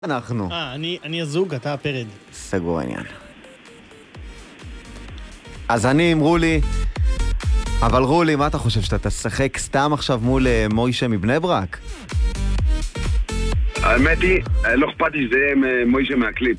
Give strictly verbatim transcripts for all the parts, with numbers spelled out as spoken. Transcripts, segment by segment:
אנחנו. אה, אני, אני הזוג, אתה הפרד. סגור העניין. אז אני עם רולי, אבל רולי, מה אתה חושב, שאתה תשחק סתם עכשיו מול מוישה מבני ברק? האמת היא, לא אכפת לי שזה יהיה מוישה מהקליפ.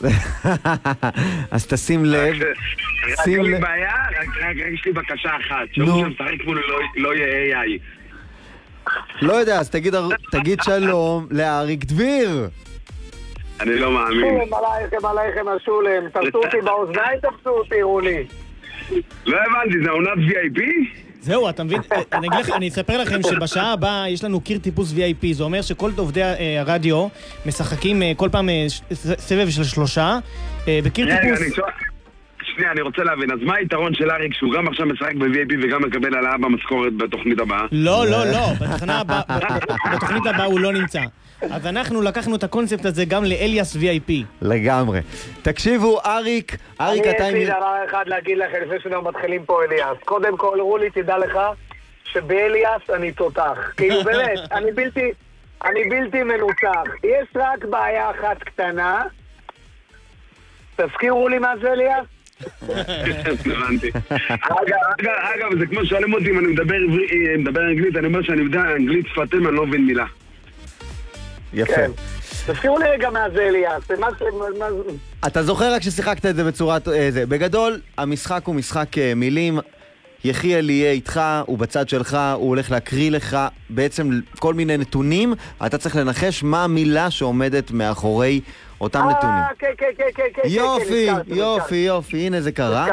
אז תשים לב. רק אין לי בעיה, רק יש לי בקשה אחת. שאומר שמשחק מול לא יהיה איי איי. לא יודע, אז תגיד שלום לאריק דביר. אני לא מאמין. שולם עלייכם, עלייכם השולם. תפסו אותי באוזניים, תפסו אותי, רולי. לא הבנתי, זה עונת וי איי פי? זהו, אתה מבין? אני אגיד לך, אני אספר לכם שבשעה הבאה יש לנו קיר טיפוס וי איי פי. זה אומר שכל עובדי הרדיו משחקים כל פעם סבב של שלושה בקיר טיפוס. שנייה, אני רוצה להבין, אז מה היתרון של אריק שהוא גם עכשיו משחק ב-וי איי פי וגם מקבל העלאה במשכורת בתוכנית הבאה? לא, לא, לא, בתוכנית הבאה הוא לא נמצא. אז אנחנו לקחנו את הקונספט הזה גם לאליאס וי איי פי. לגמרי. תקשיבו, אריק, אריק אתה... אני יש לי דבר אחד להגיד לכם לפני שאנחנו מתחילים פה אליאס. קודם כל, רולי, תדע לך שבאליאס אני תותח. כאילו באמת, אני בלתי, אני בלתי מנוצח. יש רק בעיה אחת קטנה. תזכירו לי מה זה אליאס? הבנתי. אגב, זה כמו שואלים אותי אם אני מדבר אנגלית, אני אומר שאני יודע אנגלית שפתם, אני לא מבין מילה. יפה. תזכירו לי רגע מה זה אליאס. אתה זוכר רק ששיחקת את זה בצורת... בגדול, המשחק הוא משחק מילים. יחיאל יהיה איתך, הוא בצד שלך, הוא הולך להקריא לך בעצם כל מיני נתונים. אתה צריך לנחש מה המילה שעומדת מאחורי אותם נתונים. אה, כן, כן, כן, כן, כן. יופי, יופי, יופי, הנה זה קרה.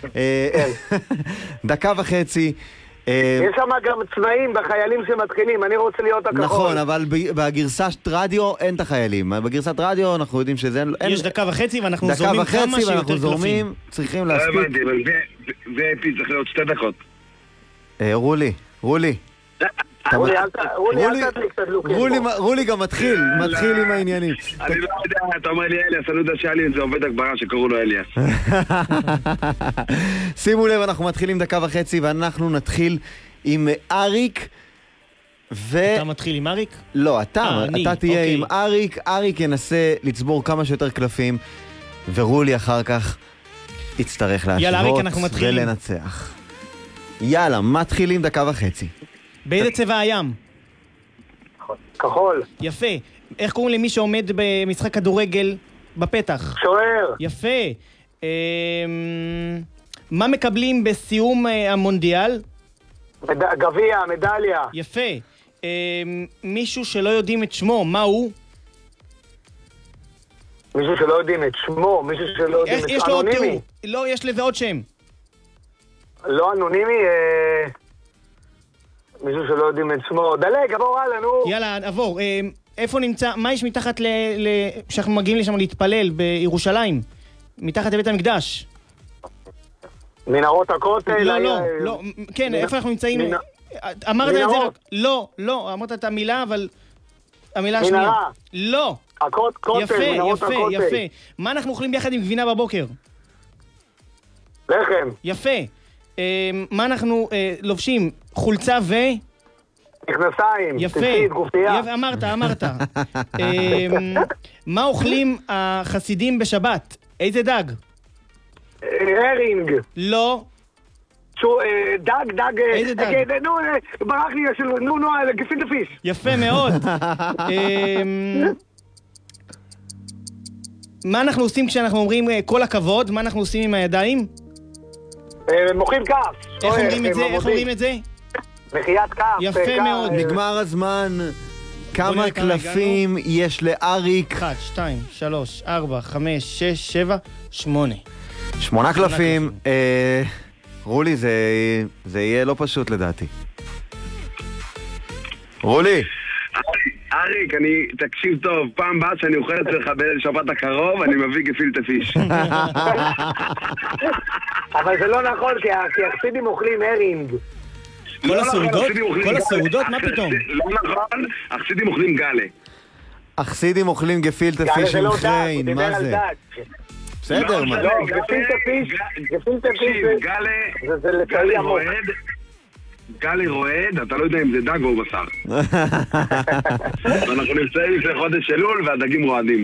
דקה וחצי. יש שם גם צבעים בחיילים שמתחילים, אני רוצה להיות הכחול. נכון, אבל בגרסת רדיו אין את החיילים. בגרסת רדיו אנחנו יודעים שזה... יש דקה וחצי ואנחנו זורמים כמה שיותר קלפים. דקה וחצי ואנחנו זורמים, צריכים להספיק. לא הבנתי, אבל וי איי פי צריך להיות שתי דקות. רולי, רולי. רולי גם מתחיל, מתחיל עם העניינים. אני לא יודע, אתה אומר לי אליאס, אני יודע שאליאס זה עובד הגברה שקראו לו אליאס. שימו לב, אנחנו מתחילים דקה וחצי ואנחנו נתחיל עם אריק ו... אתה מתחיל עם אריק? לא, אתה, אתה תהיה עם אריק, אריק ינסה לצבור כמה שיותר קלפים ורולי אחר כך יצטרך להשוות ולנצח. יאללה, מתחילים דקה וחצי. באיזה צבע הים? כחול. יפה. איך קוראים למי שעומד במשחק כדורגל בפתח? שוער. יפה. מה מקבלים בסיום המונדיאל? גביע, מדליה. יפה. מישהו שלא יודעים את שמו, מה הוא? מישהו שלא יודעים את שמו, מישהו שלא יודעים את שמו. אנונימי. לא, יש לזה עוד שם. לא אנונימי, אה... מישהו שלא יודעים את שמו. דלג, עבור הלאה, נו. יאללה, עבור. אה, איפה נמצא, מה יש מתחת ל... ל... שאנחנו מגיעים לשם להתפלל בירושלים? מתחת לבית המקדש. מנהרות הכותל? לא, לא, לא. כן, מנ... איפה אנחנו נמצאים? מנ... אמרת מנהרות. את זה רק... לא, לא, אמרת את המילה, אבל... המילה השנייה. מנהרה. לא. הכות, כותל, יפה, מנהרות יפה, הכותל. יפה. מה אנחנו אוכלים ביחד עם גבינה בבוקר? לחם. יפה. אה, מה אנחנו אה, לובשים? חולצה ו... מכנסיים. יפה. תפקיד, גופייה. יפה, אמרת, אמרת. אה, מה אוכלים החסידים בשבת? איזה דג? הרינג. לא. שו, אה, דג, דג. איזה דג? אה, נו, ברח לי של... נו, נו, גפילטע פיש. יפה מאוד. אה, מה אנחנו עושים כשאנחנו אומרים כל הכבוד? מה אנחנו עושים עם הידיים? מוחאים כף. איך אומרים את זה? איך אומרים את זה? מחיית כף. יפה מאוד. נגמר הזמן. כמה קלפים יש לאריק? אחת, שתיים, שלוש, ארבע, חמש, שש, שבע, שמונה. שמונה קלפים. רולי, זה יהיה לא פשוט לדעתי. רולי. אריק, אני, תקשיב טוב, פעם באה שאני אוכל אצלך בליל שבת הקרוב, אני מביא גפילטע פיש. אבל זה לא נכון, כי החסידים אוכלים הרינג. כל הסעודות? כל הסעודות? מה פתאום? לא נכון, החסידים אוכלים גלה. החסידים אוכלים גפילטע פיש עם חריין, מה זה? בסדר, מה? לא, גפילטע פיש, גפילטע פיש גלה, זה לצערי עמוק. גלי רועד, אתה לא יודע אם זה דג או בשר. ואנחנו נמצאים לפני חודש אלול והדגים רועדים.